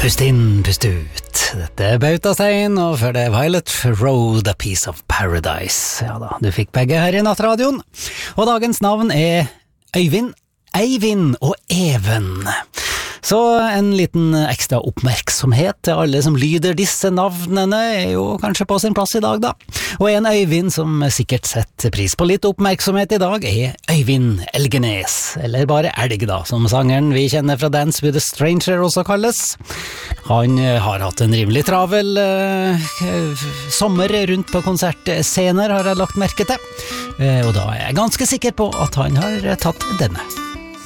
Pust inn, pust ut. Dette Bautastein, og før det Violet Road, A Piece of Paradise. Ja da, du fikk begge her i Nattradioen. Og dagens navn Øyvind, Eivind og Even. Så en liten ekstra oppmerksomhet til alle som lyder disse navnene jo kanskje på sin plass i dag da. Og en Øyvind som sikkert setter pris på litt oppmerksomhet i dag Øyvind Elgenes, eller bare Elg da, som sangeren vi kjenner fra Dance with a Stranger også kalles. Han har hatt en rimelig travel sommer rundt på konsertscener, har jeg lagt merke til. Og da jeg ganske sikker på at han har tatt denne.